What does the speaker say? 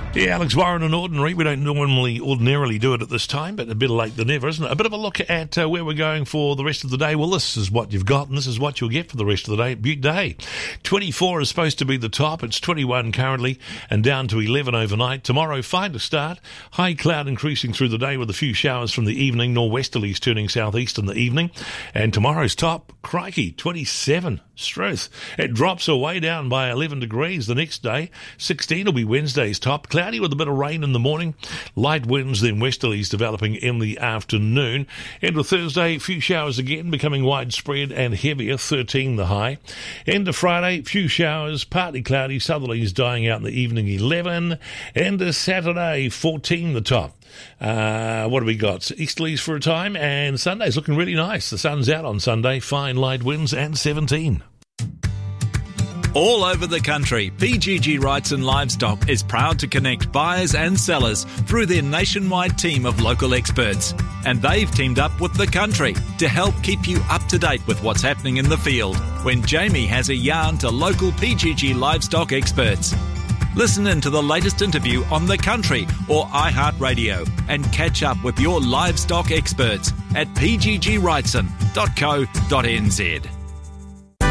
Yeah, Alex Warren and Ordinary. We don't ordinarily do it at this time, but a bit late than ever, isn't it? A bit of a look at where we're going for the rest of the day. Well, this is what you've got, and this is what you'll get for the rest of the day. Butte Day. 24 is supposed to be the top. It's 21 currently, and down to 11 overnight. Tomorrow, fine to start. High cloud increasing through the day with a few showers from the evening. Norwesterlies turning southeast in the evening. And tomorrow's top, crikey, 27. Struth. It drops away down by 11 degrees the next day. 16 will be Wednesday's top. Cloudy with a bit of rain in the morning. Light winds, then westerlies developing in the afternoon. Into Thursday, a few showers again, becoming widespread and heavier. 13 the high. Into Friday, few showers, partly cloudy. Southerlies dying out in the evening. 11. Into Saturday, 14 the top. What have we got? Easterlies for a time, and Sunday's looking really nice. The sun's out on Sunday. Fine light winds and 17. All over the country, PGG Wrightson Livestock is proud to connect buyers and sellers through their nationwide team of local experts. And they've teamed up with the country to help keep you up to date with what's happening in the field when Jamie has a yarn to local PGG livestock experts. Listen in to the latest interview on The Country or iHeartRadio and catch up with your livestock experts at pggwrightson.co.nz.